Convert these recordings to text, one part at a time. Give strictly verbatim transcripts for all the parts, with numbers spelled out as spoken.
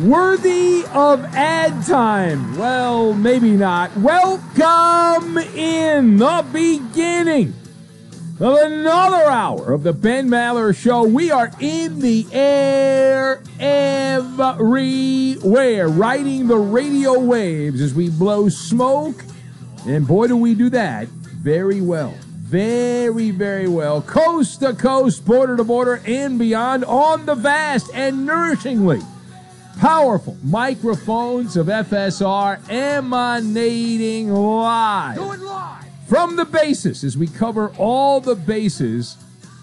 Worthy of ad time. Well, maybe not. Welcome in the beginning of another hour of the Ben Maller Show. We are in the air everywhere, riding the radio waves as we blow smoke. And boy, do we do that very well. Very, very well. Coast to coast, border to border, and beyond on the vast and nourishingly powerful microphones of F S R, emanating live. Do it live. From the bases, as we cover all the bases,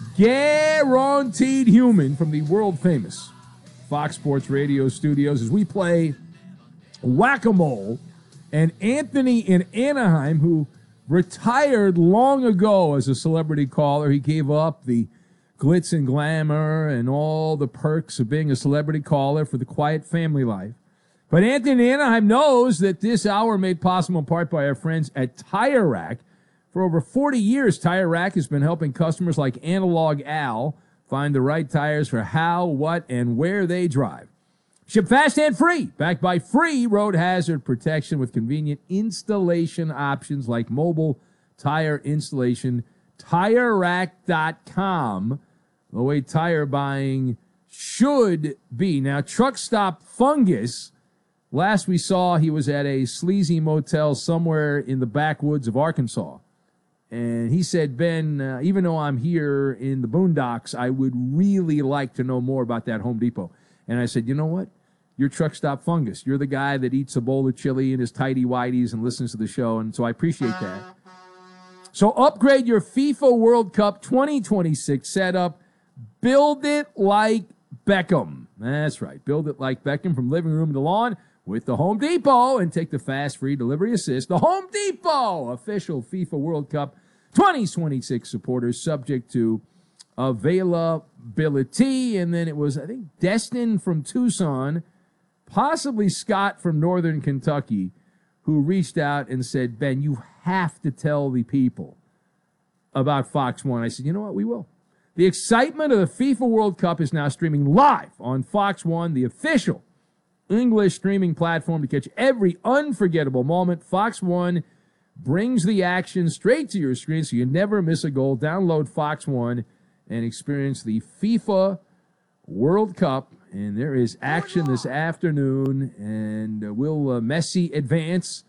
guaranteed human from the world-famous Fox Sports Radio studios, as we play whack-a-mole. And Anthony in Anaheim, who retired long ago as a celebrity caller, he gave up the glitz and glamour and all the perks of being a celebrity caller for the quiet family life. But Anthony in Anaheim knows that this hour made possible in part by our friends at Tire Rack. For over forty years, Tire Rack has been helping customers like Analog Al find the right tires for how, what, and where they drive. Ship fast and free, backed by free road hazard protection with convenient installation options like mobile tire installation. Tire Rack dot com, the way tire buying should be. Now, Truck Stop Fungus, last we saw he was at a sleazy motel somewhere in the backwoods of Arkansas. And he said, Ben, uh, even though I'm here in the boondocks, I would really like to know more about that Home Depot. And I said, you know what? You're Truck Stop Fungus. You're the guy that eats a bowl of chili in his tighty-whities and listens to the show, and so I appreciate that. So upgrade your FIFA World Cup twenty twenty-six setup. Build it like Beckham. That's right. Build it like Beckham from living room to lawn with the Home Depot, and take the fast free delivery assist. The Home Depot, official FIFA World Cup twenty twenty-six supporters, subject to availability. And then it was, I think, Destin from Tucson, possibly Scott from Northern Kentucky, who reached out and said, Ben, you have to tell the people about Fox One. I said, you know what? We will. The excitement of the FIFA World Cup is now streaming live on Fox One, the official English streaming platform to catch every unforgettable moment. Fox One brings the action straight to your screen so you never miss a goal. Download Fox One and experience the FIFA World Cup. And there is action this afternoon. And uh, will uh, Messi advance?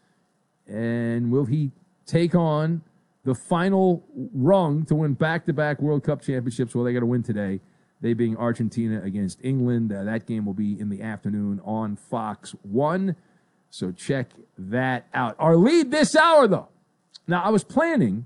And will he take on the final rung to win back-to-back World Cup championships? Well, they got to win today. They being Argentina against England. Uh, that game will be in the afternoon on Fox One. So check that out. Our lead this hour, though. Now, I was planning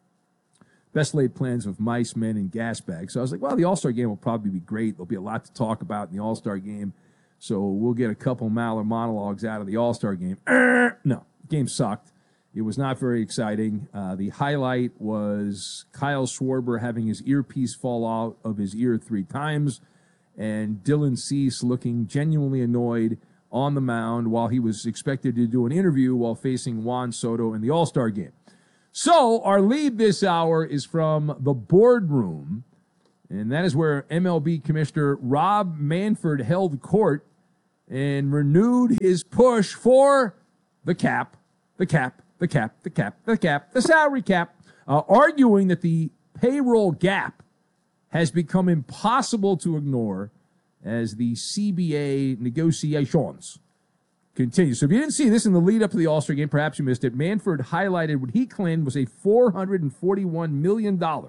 best laid plans of mice, men, and gas bags. So I was like, well, the All-Star game will probably be great. There'll be a lot to talk about in the All-Star game. So we'll get a couple Maller monologues out of the All-Star game. Er, no, game sucked. It was not very exciting. Uh, the highlight was Kyle Schwarber having his earpiece fall out of his ear three times, and Dylan Cease looking genuinely annoyed on the mound while he was expected to do an interview while facing Juan Soto in the All-Star game. So our lead this hour is from the boardroom, and that is where M L B Commissioner Rob Manfred held court and renewed his push for the cap, the cap, the cap, the cap, the cap, the salary cap, uh, arguing that the payroll gap has become impossible to ignore as the C B A negotiations continue. So if you didn't see this in the lead-up to the All-Star game, perhaps you missed it, Manfred highlighted what he claimed was a four hundred forty-one million dollars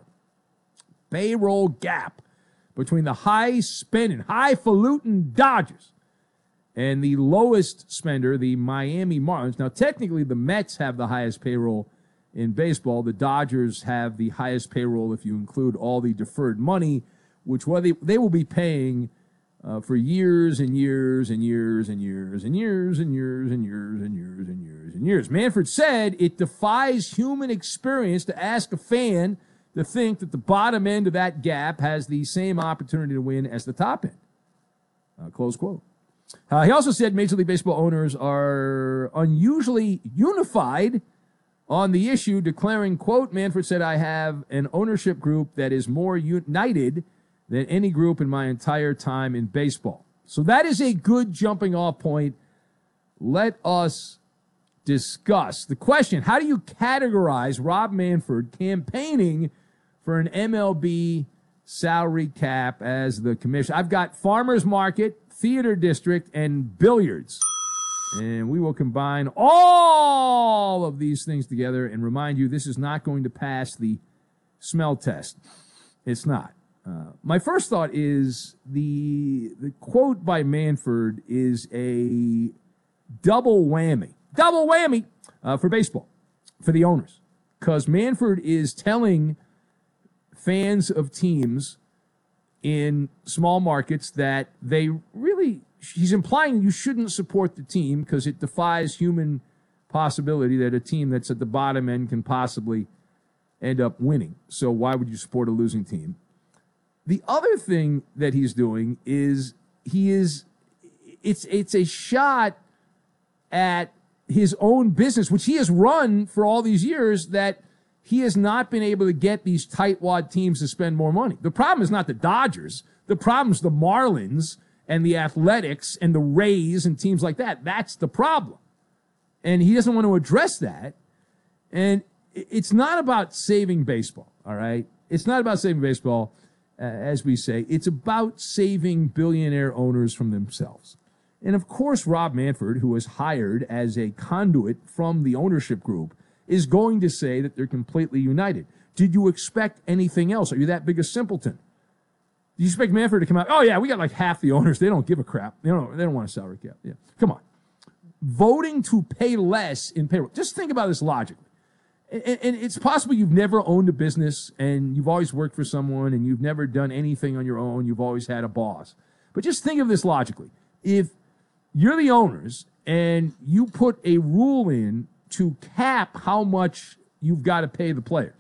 payroll gap between the high-spending, highfalutin Dodgers and the lowest spender, the Miami Marlins. Now, technically, the Mets have the highest payroll in baseball. The Dodgers have the highest payroll if you include all the deferred money, which well, they, they will be paying uh, for years and years and years and years and years and years and years and years and years and years. Manfred said it defies human experience to ask a fan to think that the bottom end of that gap has the same opportunity to win as the top end. Uh, close quote. Uh, he also said Major League Baseball owners are unusually unified on the issue, declaring, quote, Manfred said, I have an ownership group that is more united than any group in my entire time in baseball. So that is a good jumping off point. Let us discuss the question: how do you categorize Rob Manfred campaigning for an M L B salary cap as the commissioner? I've got farmers market, theater district, and billiards. And we will combine all of these things together and remind you this is not going to pass the smell test. It's not. Uh, my first thought is the, the quote by Manfred is a double whammy. Double whammy uh, for baseball, for the owners. Because Manfred is telling fans of teams in small markets that they really, he's implying you shouldn't support the team because it defies human possibility that a team that's at the bottom end can possibly end up winning. So why would you support a losing team? The other thing that he's doing is he is, it's it's a shot at his own business, which he has run for all these years, that he has not been able to get these tightwad teams to spend more money. The problem is not the Dodgers. The problem is the Marlins and the Athletics and the Rays and teams like that. That's the problem. And he doesn't want to address that. And it's not about saving baseball, all right? It's not about saving baseball, uh, as we say. It's about saving billionaire owners from themselves. And, of course, Rob Manfred, who was hired as a conduit from the ownership group, is going to say that they're completely united. Did you expect anything else? Are you that big a simpleton? Do you expect Manfred to come out, oh, yeah, we got like half the owners. They don't give a crap. They don't, they don't want a salary cap. Yeah, come on. Voting to pay less in payroll. Just think about this logically. And, and it's possible you've never owned a business and you've always worked for someone and you've never done anything on your own. You've always had a boss. But just think of this logically. If you're the owners and you put a rule in to cap how much you've got to pay the players,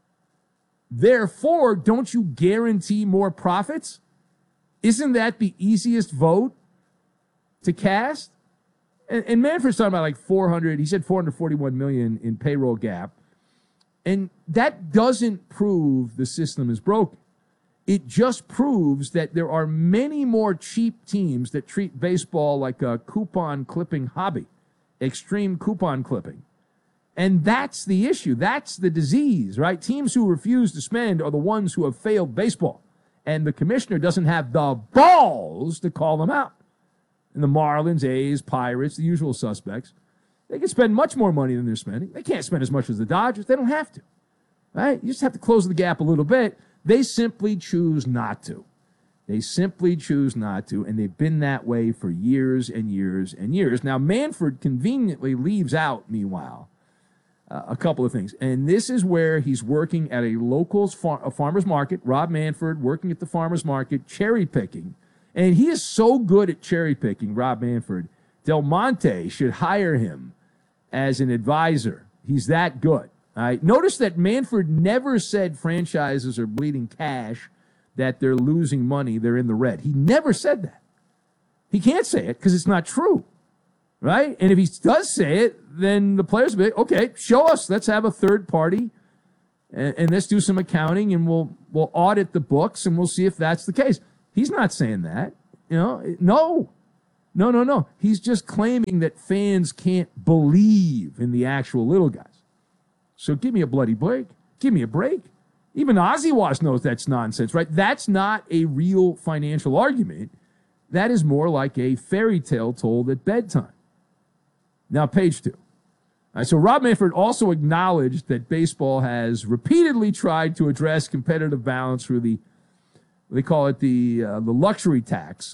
therefore, don't you guarantee more profits? Isn't that the easiest vote to cast? And, and Manfred's talking about like four hundred, he said four hundred forty-one million in payroll gap. And that doesn't prove the system is broken. It just proves that there are many more cheap teams that treat baseball like a coupon clipping hobby, extreme coupon clipping. And that's the issue. That's the disease, right? Teams who refuse to spend are the ones who have failed baseball. And the commissioner doesn't have the balls to call them out. And the Marlins, A's, Pirates, the usual suspects, they can spend much more money than they're spending. They can't spend as much as the Dodgers. They don't have to, right? You just have to close the gap a little bit. They simply choose not to. They simply choose not to, and they've been that way for years and years and years. Now, Manfred conveniently leaves out, meanwhile, uh, a couple of things. And this is where he's working at a local far- a farmer's market, Rob Manfred working at the farmer's market, cherry picking. And he is so good at cherry picking, Rob Manfred, Del Monte should hire him as an advisor. He's that good. All right. Notice that Manfred never said franchises are bleeding cash, that they're losing money, they're in the red. He never said that. He can't say it because it's not true, right? And if he does say it, then the players will be, okay, show us. Let's have a third party, and, and let's do some accounting, and we'll we'll audit the books, and we'll see if that's the case. He's not saying that. You know, no. No, no, no. He's just claiming that fans can't believe in the actual little guys. So give me a bloody break. Give me a break. Even Oziwas knows that's nonsense, right? That's not a real financial argument. That is more like a fairy tale told at bedtime. Now, page two. All right, so Rob Manfred also acknowledged that baseball has repeatedly tried to address competitive balance through the, they call it the uh, the luxury tax.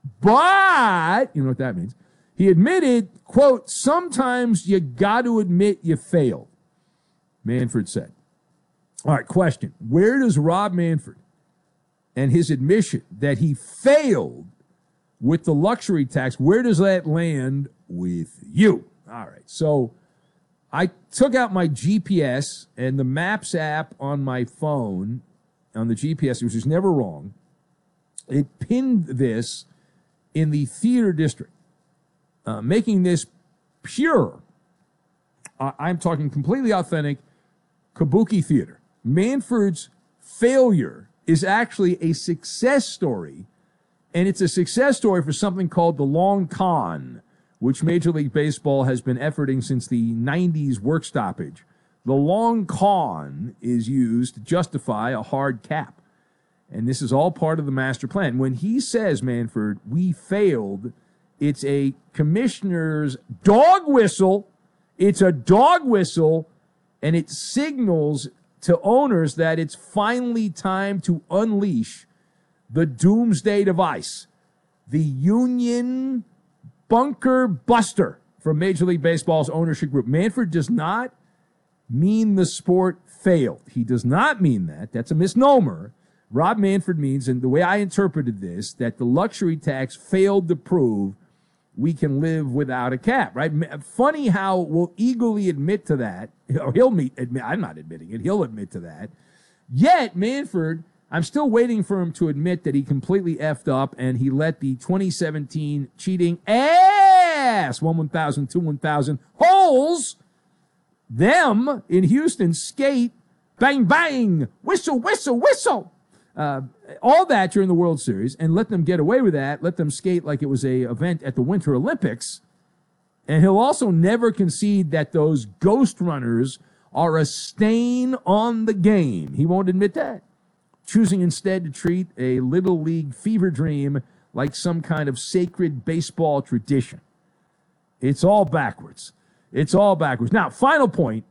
But, you know what that means? He admitted, quote, sometimes you got to admit you failed, Manfred said. All right, question. Where does Rob Manfred and his admission that he failed with the luxury tax, where does that land with you? All right, so I took out my G P S and the Maps app on my phone, on the G P S, which is never wrong. It pinned this in the theater district, uh, making this pure, uh, I'm talking completely authentic, kabuki theater. Manfred's failure is actually a success story And it's a success story for something called the long con, which Major League Baseball has been efforting since the nineties work stoppage. The long con is used to justify a hard cap. And this is all part of the master plan. When he says, Manfred, we failed, it's a commissioner's dog whistle. It's a dog whistle, and it signals to owners that it's finally time to unleash the doomsday device, the union bunker buster from Major League Baseball's ownership group. Manfred does not mean the sport failed. He does not mean that. That's a misnomer. Rob Manfred means, and the way I interpreted this, that the luxury tax failed to prove we can live without a cap, right? Funny how we'll eagerly admit to that, or he'll meet, admit, I'm not admitting it, he'll admit to that. Yet, Manfred, I'm still waiting for him to admit that he completely effed up and he let the twenty seventeen cheating ass, one one thousand, two one thousand, holes, them in Houston skate, bang, bang, whistle, whistle, whistle. Uh, all that during the World Series, and let them get away with that, let them skate like it was a event at the Winter Olympics. And he'll also never concede that those ghost runners are a stain on the game. He won't admit that, choosing instead to treat a Little League fever dream like some kind of sacred baseball tradition. It's all backwards. It's all backwards. Now, final point.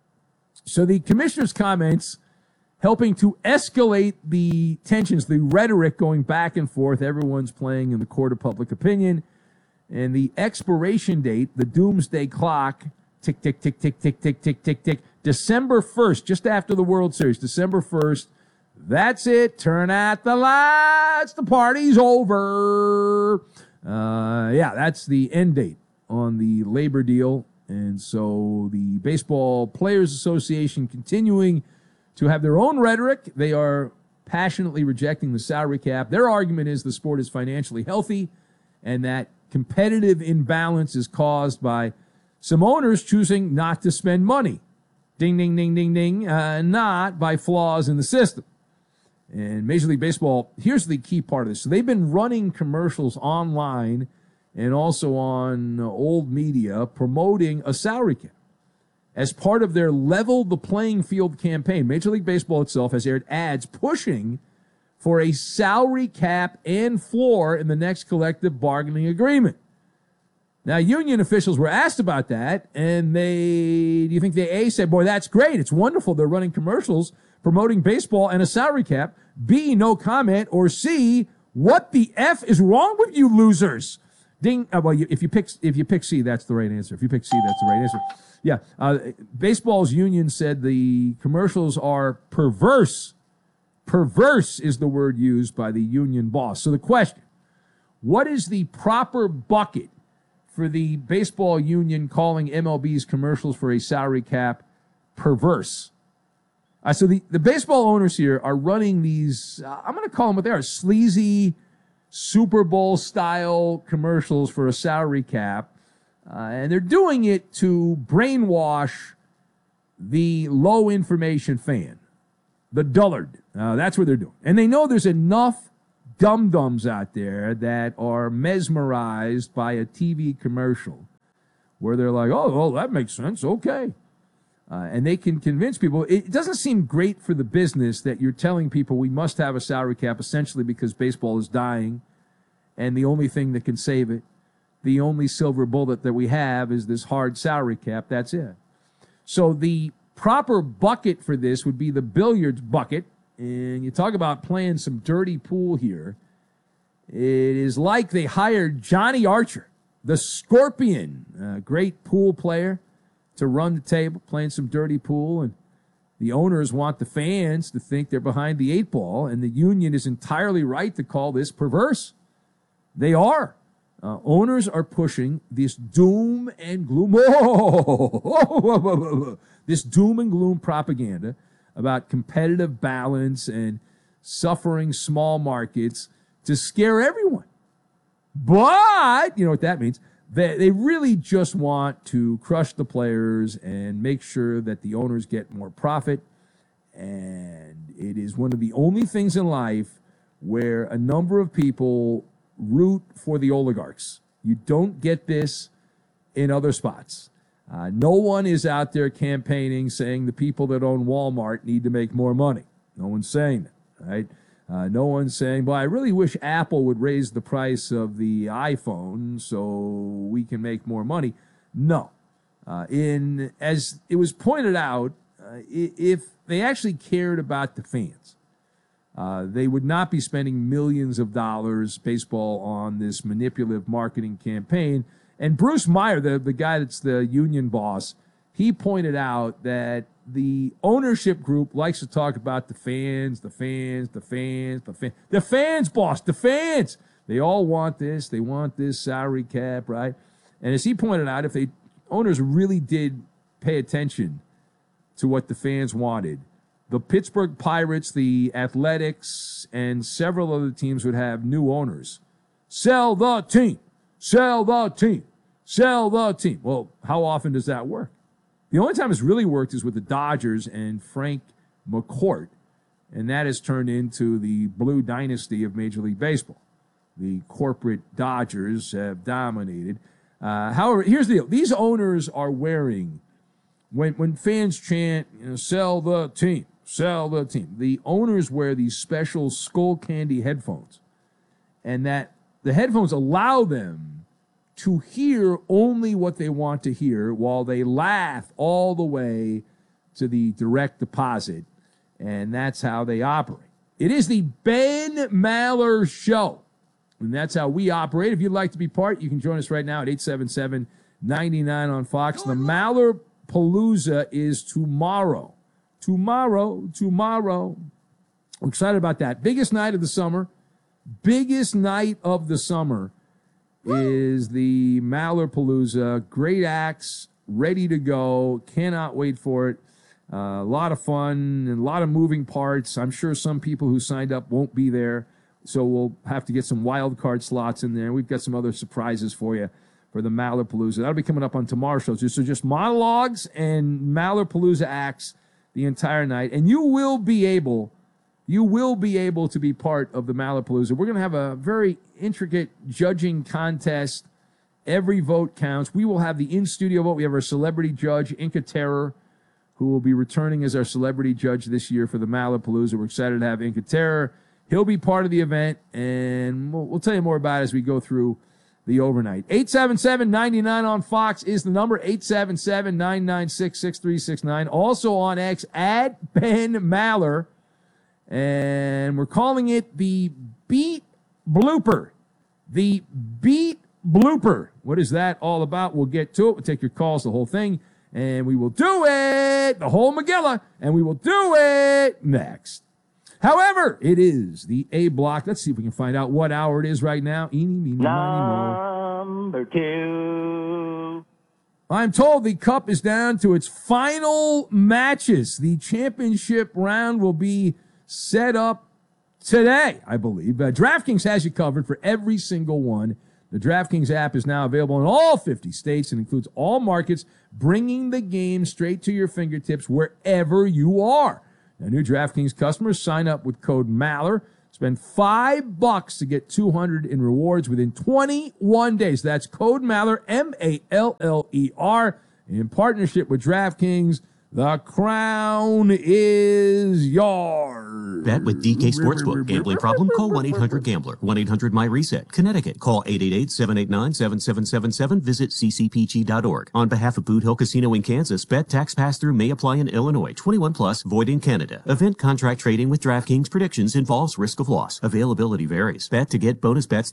So the commissioner's comments helping to escalate the tensions, the rhetoric going back and forth. Everyone's playing in the court of public opinion. And the expiration date, the doomsday clock, tick, tick, tick, tick, tick, tick, tick, tick, tick, December first, just after the World Series, December first. That's it. Turn out the lights. The party's over. Uh, yeah, that's the end date on the labor deal. And so the Baseball Players Association continuing to have their own rhetoric. They are passionately rejecting the salary cap. Their argument is the sport is financially healthy and that competitive imbalance is caused by some owners choosing not to spend money. Ding, ding, ding, ding, ding. Uh, not by flaws in the system. And Major League Baseball, here's the key part of this. So they've been running commercials online and also on old media promoting a salary cap. As part of their Level the Playing Field campaign, Major League Baseball itself has aired ads pushing for a salary cap and floor in the next collective bargaining agreement. Now, union officials were asked about that, and they, do you think they, A, said, boy, that's great, it's wonderful, they're running commercials promoting baseball and a salary cap, B, no comment, or C, what the F is wrong with you losers? Ding, uh, well, you, if you pick if you pick C, that's the right answer. If you pick C, that's the right answer. Yeah, uh, baseball's union said the commercials are perverse. Perverse is the word used by the union boss. So the question, what is the proper bucket for the baseball union calling M L B's commercials for a salary cap perverse? Uh, so the, the baseball owners here are running these, uh, I'm going to call them what they are, sleazy Super Bowl-style commercials for a salary cap. Uh, and they're doing it to brainwash the low-information fan, the dullard. Uh, that's what they're doing. And they know there's enough dum-dums out there that are mesmerized by a T V commercial where they're like, oh, well, that makes sense, okay. Uh, and they can convince people. It doesn't seem great for the business that you're telling people we must have a salary cap essentially because baseball is dying and the only thing that can save it, the only silver bullet that we have is this hard salary cap. That's it. So the proper bucket for this would be the billiards bucket. And you talk about playing some dirty pool here. It is like they hired Johnny Archer, the Scorpion, a great pool player, to run the table, playing some dirty pool. And the owners want the fans to think they're behind the eight ball. And the union is entirely right to call this perverse. They are. Uh, owners are pushing this doom and gloom, this doom and gloom propaganda about competitive balance and suffering small markets to scare everyone. But, you know what that means? They, they really just want to crush the players and make sure that the owners get more profit. And it is one of the only things in life where a number of people root for the oligarchs. You don't get this in other spots. Uh, no one is out there campaigning saying the people that own Walmart need to make more money. No one's saying that, right? Uh, no one's saying, well, I really wish Apple would raise the price of the iPhone so we can make more money. No. Uh, in as it was pointed out, uh, if they actually cared about the fans, uh, they would not be spending millions of dollars, baseball, on this manipulative marketing campaign. And Bruce Meyer, the, the guy that's the union boss, he pointed out that the ownership group likes to talk about the fans, the fans, the fans, the fans. The fans, boss, the fans. They all want this. They want this salary cap, right? And as he pointed out, if they owners really did pay attention to what the fans wanted, the Pittsburgh Pirates, the Athletics, and several other teams would have new owners. Sell the team. Sell the team. Sell the team. Well, how often does that work? The only time it's really worked is with the Dodgers and Frank McCourt, and that has turned into the blue dynasty of Major League Baseball. The corporate Dodgers have dominated. Uh, however, here's the deal. These owners are wearing, when, when fans chant, you know, sell the team, sell the team, the owners wear these special skull candy headphones, and that the headphones allow them to hear only what they want to hear while they laugh all the way to the direct deposit, and that's how they operate. It is the Ben Maller Show, and that's how we operate. If you'd like to be part, you can join us right now at eight seven seven, nine nine on Fox. The Maller Palooza is tomorrow. Tomorrow, tomorrow. We're excited about that. Biggest night of the summer. Biggest night of the summer is the Maller Palooza. Great acts, ready to go. Cannot wait for it. Uh, a lot of fun and a lot of moving parts. I'm sure some people who signed up won't be there, so we'll have to get some wild card slots in there. We've got some other surprises for you for the Maller Palooza. That'll be coming up on tomorrow's show. So just monologues and Maller Palooza acts the entire night, and you will be able You will be able to be part of the Maller Palooza. We're going to have a very intricate judging contest. Every vote counts. We will have the in-studio vote. We have our celebrity judge, Inca Terror, who will be returning as our celebrity judge this year for the Maller Palooza. We're excited to have Inca Terror. He'll be part of the event, and we'll, we'll tell you more about it as we go through the overnight. eight seven seven, nine nine on Fox is the number, eight seven seven, nine nine six, six three six nine. Also on X, at Ben Maller. And we're calling it the Beat Blooper. The Beat Blooper. What is that all about? We'll get to it. We'll take your calls, the whole thing. And we will do it, the whole Megillah. And we will do it next. However, it is the A block. Let's see if we can find out what hour it is right now. Eeny, meeny, miny, mo. Number two. I'm told the Cup is down to its final matches. The championship round will be set up today, I believe. Uh, DraftKings has you covered for every single one. The DraftKings app is now available in all fifty states and includes all markets, bringing the game straight to your fingertips wherever you are. Now, new DraftKings customers sign up with code Maller. Spend five bucks to get two hundred in rewards within twenty-one days. That's code Maller, M A L L E R. In partnership with DraftKings, the crown is yours. Bet with D K Sportsbook. Gambling problem? Call one eight hundred gambler. one eight hundred my reset. Connecticut. Call eight eight eight, seven eight nine, seven seven seven seven. Visit c c p g dot org. On behalf of Boot Hill Casino in Kansas, bet tax pass-through may apply in Illinois. twenty-one plus, void in Canada. Event contract trading with DraftKings predictions involves risk of loss. Availability varies. Bet to get bonus bets.